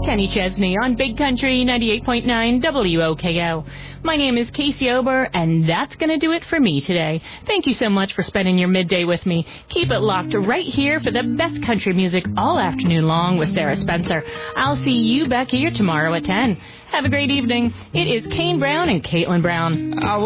Kenny Chesney on Big Country 98.9 WOKO. My name is Casey Ober, and that's going to do it for me today. Thank you so much for spending your midday with me. Keep it locked right here for the best country music all afternoon long with Sarah Spencer. I'll see you back here tomorrow at 10. Have a great evening. It is Kane Brown and Caitlin Brown.